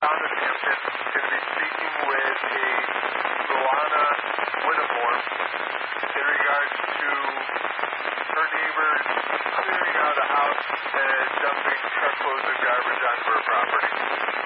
Town of Hampton going to be speaking with a Luana Whittemore in regards to her neighbors clearing out a house and dumping truckloads of garbage onto her property.